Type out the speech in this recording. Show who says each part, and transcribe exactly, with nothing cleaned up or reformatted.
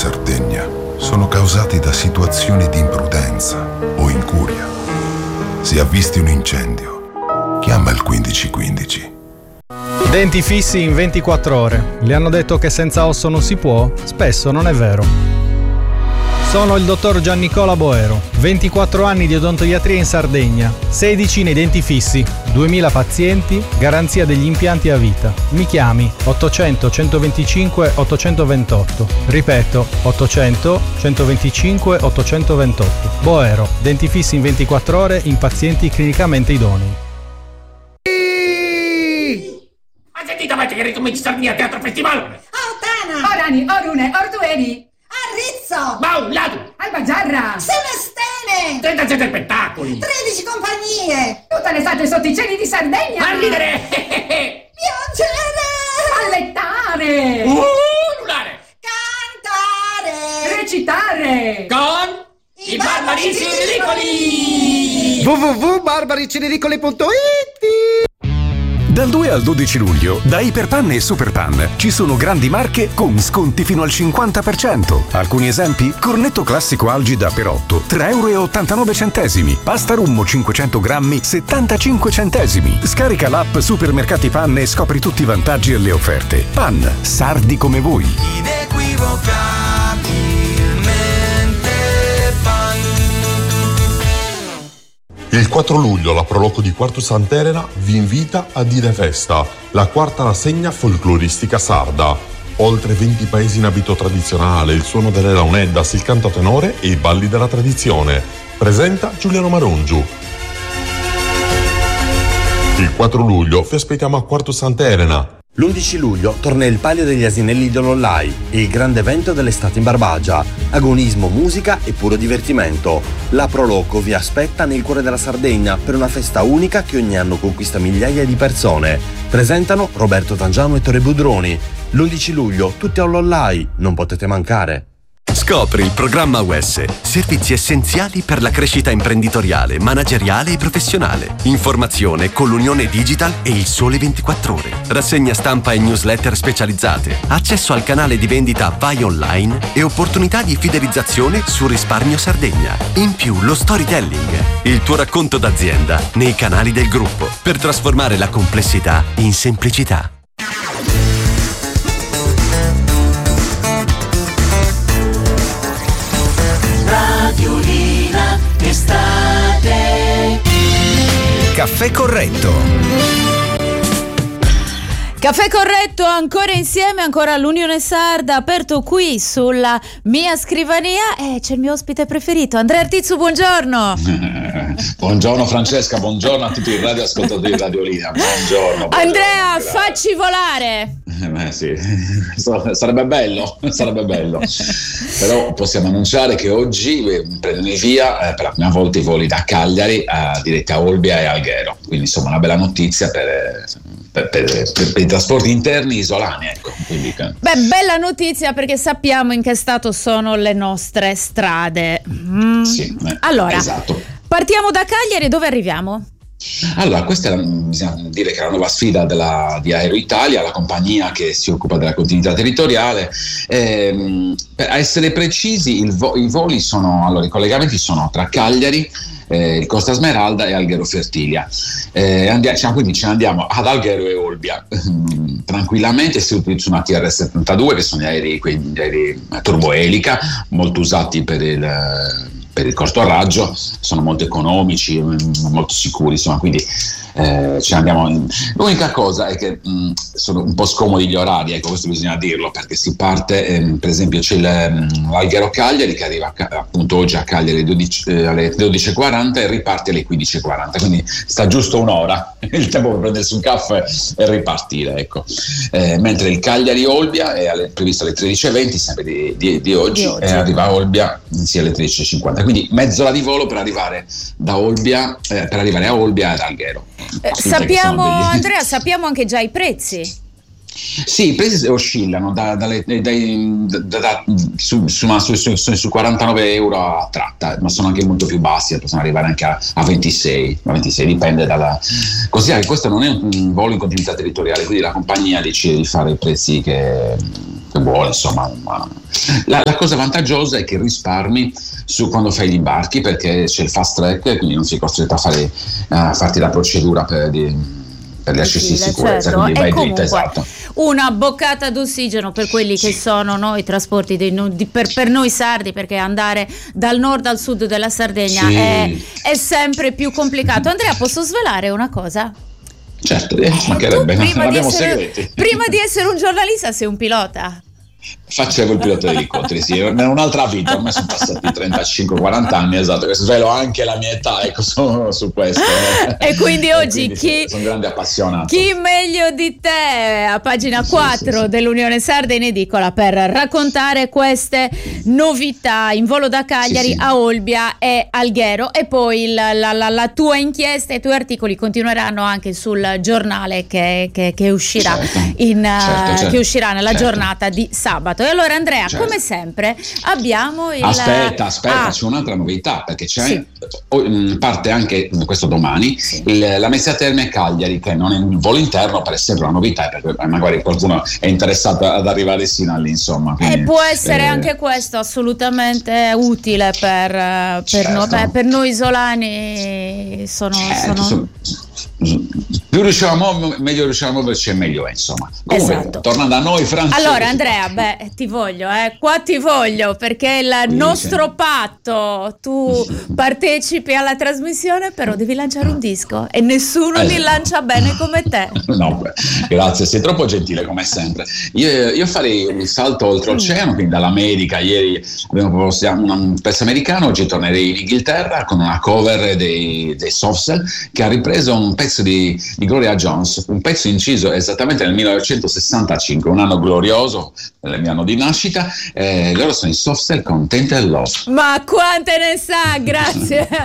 Speaker 1: Sardegna sono causati da situazioni di imprudenza o incuria. Se avvisti un incendio, chiama il quindici quindici.
Speaker 2: Denti fissi in ventiquattro ore. Le hanno detto che senza osso non si può? Spesso non è vero. Sono il dottor Giannicola Boero, ventiquattro anni di odontoiatria in Sardegna, sedici nei denti fissi, duemila pazienti, garanzia degli impianti a vita. Mi chiami ottocento centoventicinque ottocentoventotto. Ripeto, ottocento centoventicinque ottocentoventotto. Boero, denti fissi in ventiquattro ore in pazienti clinicamente idonei.
Speaker 3: Ma sentite, ma che ricominci Sardegna Teatro Festival?
Speaker 4: Autana!
Speaker 3: Orani, Orune, Ortueni!
Speaker 4: Arrizzo!
Speaker 3: Bauladu!
Speaker 4: Albagiarra! Semestene!
Speaker 3: trentasette spettacoli!
Speaker 4: tredici compagnie!
Speaker 3: Tutta l'estate sotto i cieli di Sardegna! A ridere!
Speaker 4: Piangere!
Speaker 3: Allettare!
Speaker 5: Urlare!
Speaker 4: Cantare!
Speaker 3: Recitare!
Speaker 5: Con
Speaker 4: I,
Speaker 5: i barbarici ridicoli!
Speaker 6: w w w punto barbarici ridicoli punto it.
Speaker 7: Dal due al dodici luglio, da Iperpan e Superpan ci sono grandi marche con sconti fino al cinquanta per cento. Alcuni esempi: cornetto classico Algida per otto, tre euro e ottantanove centesimi. Pasta Rummo cinquecento grammi, settantacinque centesimi. Scarica l'app Supermercati Pan e scopri tutti i vantaggi e le offerte. Pan, sardi come voi.
Speaker 8: Il quattro luglio la Proloco di Quartu Sant'Elena vi invita a Dire Festa, la quarta rassegna folcloristica sarda. Oltre venti paesi in abito tradizionale, il suono delle launeddas, il canto a tenore e i balli della tradizione. Presenta Giuliano Marongiu. Il quattro luglio vi aspettiamo a Quartu Sant'Elena.
Speaker 9: L'undici luglio torna il Palio degli Asinelli dell'Ollai, il grande evento dell'estate in Barbagia. Agonismo, musica e puro divertimento. La Proloco vi aspetta nel cuore della Sardegna per una festa unica che ogni anno conquista migliaia di persone. Presentano Roberto Tangiano e Torre Budroni. L'undici luglio tutti all'Ollai, non potete mancare.
Speaker 10: Scopri il programma U S, servizi essenziali per la crescita imprenditoriale, manageriale e professionale. Informazione con l'Unione Digital e il Sole ventiquattro Ore. Rassegna stampa e newsletter specializzate. Accesso al canale di vendita Vai Online e opportunità di fidelizzazione su Risparmio Sardegna. In più lo storytelling, il tuo racconto d'azienda nei canali del gruppo per trasformare la complessità in semplicità.
Speaker 11: Radiolina estate.
Speaker 12: Caffè corretto.
Speaker 13: Caffè corretto, ancora insieme, ancora l'Unione Sarda, aperto qui sulla mia scrivania e c'è il mio ospite preferito, Andrea Artizzu, buongiorno.
Speaker 14: Buongiorno Francesca, buongiorno a tutti i radioascoltatori di Radiolina, buongiorno. buongiorno
Speaker 13: Andrea,
Speaker 14: grazie.
Speaker 13: Facci volare.
Speaker 14: Eh, sì. Sarebbe bello, sarebbe bello. Però possiamo annunciare che oggi prendono il via eh, per la prima volta i voli da Cagliari a diretti a Olbia e Alghero, quindi insomma una bella notizia per... Per, per, per, per i trasporti interni isolani, ecco. Quindi,
Speaker 13: beh, bella notizia perché sappiamo in che stato sono le nostre strade. Mm.
Speaker 14: Sì, eh,
Speaker 13: allora,
Speaker 14: esatto.
Speaker 13: Partiamo da Cagliari, dove arriviamo?
Speaker 14: Allora, questa è la, bisogna dire che è la nuova sfida della, di Aero Italia, la compagnia che si occupa della continuità territoriale. Ehm, per essere precisi, il vo- i voli sono, allora i collegamenti sono tra Cagliari, Eh, il Costa Smeralda e Alghero Fertilia. Eh, andiamo, cioè, quindi ce ne andiamo ad Alghero e Olbia tranquillamente. Si utilizza una T R settantadue, che sono gli aerei, quei aerei turboelica molto usati per il, per il corto raggio, sono molto economici, molto sicuri, insomma, quindi eh, ce ne andiamo in... L'unica cosa è che mh, sono un po' scomodi gli orari, ecco, questo bisogna dirlo, perché si parte, ehm, per esempio c'è il, l'Alghero Cagliari che arriva a, appunto oggi a Cagliari alle dodici, eh, alle dodici e quaranta e riparte alle quindici e quaranta, quindi sta giusto un'ora il tempo per prendersi un caffè e ripartire, ecco. Eh, mentre il Cagliari Olbia è alle, previsto alle tredici e venti, sempre di, di, di, oggi, di oggi, e arriva a Olbia sì, alle tredici e cinquanta, quindi mezz'ora di volo per arrivare da Olbia, eh, per arrivare a Olbia ad Alghero.
Speaker 13: Eh, sappiamo, degli... Andrea, sappiamo anche già i prezzi.
Speaker 14: Sì, i prezzi oscillano da, dalle, dai, da, da, su, su, su, su, su quarantanove euro a tratta, ma sono anche molto più bassi, possono arrivare anche a, a ventisei, a ventisei, dipende dalla... Considera che questo non è un volo in continuità territoriale, quindi la compagnia decide di fare i prezzi che... che vuole, insomma. Ma la, la cosa vantaggiosa è che risparmi su quando fai gli imbarchi, perché c'è il fast track, quindi non sei costretto a fare a farti la procedura per, di, per gli accessi di sicurezza,
Speaker 13: certo.
Speaker 14: quindi vai
Speaker 13: E
Speaker 14: dritto,
Speaker 13: comunque
Speaker 14: esatto.
Speaker 13: una boccata d'ossigeno per quelli che sono no, i trasporti dei, di, per, per noi sardi, perché andare dal nord al sud della Sardegna
Speaker 14: Sì.
Speaker 13: è, è sempre più complicato. Andrea, posso svelare una cosa?
Speaker 14: Certo, eh, mancherebbe, non
Speaker 13: Prima di,
Speaker 14: abbiamo
Speaker 13: essere,
Speaker 14: segreti.
Speaker 13: prima di essere un giornalista sei un pilota.
Speaker 14: Facevo il pilota di elicotteri, sì, in un'altra vita, ormai sono passati trentacinque quaranta anni, esatto, che svelo anche la mia età, ecco, su, su questo.
Speaker 13: E quindi oggi
Speaker 14: quindi
Speaker 13: chi,
Speaker 14: sono grande appassionato.
Speaker 13: chi meglio di te a pagina
Speaker 14: Sì,
Speaker 13: quattro
Speaker 14: sì, sì.
Speaker 13: dell'Unione Sarda in edicola per raccontare queste novità in volo da Cagliari
Speaker 14: Sì, sì.
Speaker 13: a Olbia e Alghero, e poi la, la, la, la tua inchiesta e i tuoi articoli continueranno anche sul giornale che, che, che uscirà
Speaker 14: Certo.
Speaker 13: in,
Speaker 14: Certo,
Speaker 13: uh,
Speaker 14: certo.
Speaker 13: che uscirà nella
Speaker 14: Certo.
Speaker 13: giornata di sabato. E allora Andrea,
Speaker 14: Certo.
Speaker 13: come sempre abbiamo il
Speaker 14: Aspetta, aspetta,
Speaker 13: Ah,
Speaker 14: c'è un'altra novità, perché c'è,
Speaker 13: Sì.
Speaker 14: o- mh, parte anche questo domani,
Speaker 13: Sì.
Speaker 14: il- la Messia Terme Cagliari, che non è un volo interno, per essere una novità, perché magari qualcuno è interessato ad arrivare sino a lì, insomma.
Speaker 13: E
Speaker 14: quindi,
Speaker 13: può essere
Speaker 14: eh,
Speaker 13: anche questo assolutamente utile per, eh, per,
Speaker 14: Certo.
Speaker 13: no- beh, per noi isolani. Sono,
Speaker 14: eh,
Speaker 13: sono...
Speaker 14: insomma, più riusciamo a muoverci, meglio riusciamo a muoverci, meglio è, insomma. Comunque,
Speaker 13: Esatto.
Speaker 14: tornando a noi, francesi.
Speaker 13: Allora Andrea, beh, ti voglio, eh, qua ti voglio, perché il
Speaker 14: Sì,
Speaker 13: nostro patto, tu partecipi alla trasmissione, però devi lanciare un disco e nessuno
Speaker 14: Eh.
Speaker 13: li lancia bene come te.
Speaker 14: No, beh, grazie, sei troppo gentile come sempre. Io, io farei un salto oltreoceano, quindi dall'America. Ieri abbiamo proposto un, un pezzo americano, oggi tornerei in Inghilterra con una cover dei, dei Soft Cell, che ha ripreso un pezzo di, di Gloria Jones, un pezzo inciso esattamente nel millenovecentosessantacinque, un anno glorioso, il mio anno di nascita. Eh, loro sono i Soft Cell con Tainted Love.
Speaker 13: Ma quante ne sa, grazie